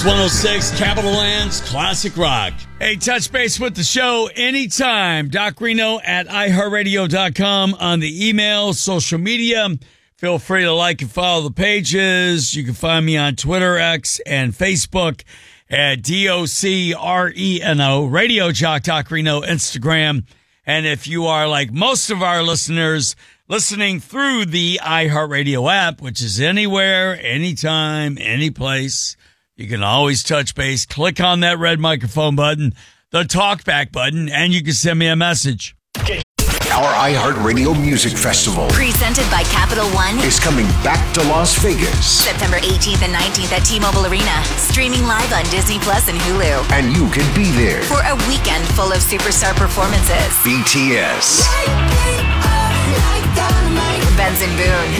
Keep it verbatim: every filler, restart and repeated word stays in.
one oh six Capital Land's Classic Rock. Hey, touch base with the show anytime. Doc Reno at i heart radio dot com on the email, social media. Feel free to like and follow the pages. You can find me on Twitter, X, and Facebook at D O C R E N O, Radio Jock Doc Reno, Instagram. And if you are like most of our listeners, listening through the iHeartRadio app, which is anywhere, anytime, any place, you can always touch base. Click on that red microphone button, the talkback button, and you can send me a message. Our iHeartRadio Music Festival, presented by Capital One, is coming back to Las Vegas. September eighteenth and nineteenth at T-Mobile Arena. Streaming live on Disney Plus and Hulu. And you can be there for a weekend full of superstar performances. B T S, Benson Boone,